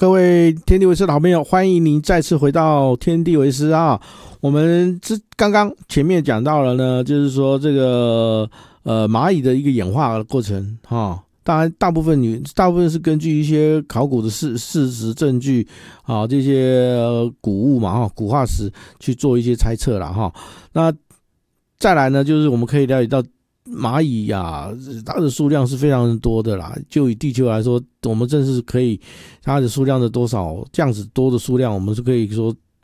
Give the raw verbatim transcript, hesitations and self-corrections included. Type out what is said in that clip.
各位天地为师的好朋友，欢迎您再次回到天地为师啊。我们这刚刚前面讲到了呢，就是说这个呃蚂蚁的一个演化的过程哈、哦。当然，大部分你大部分是根据一些考古的事事实证据啊，这些、呃、古物嘛哈，古化石去做一些猜测啦哈。那再来呢，就是我们可以了解到。蚂蚁呀、啊，它的数量是非常多的啦。就以地球来说，我们正是可以它的数量的多少，这样子多的数量，我们是可以说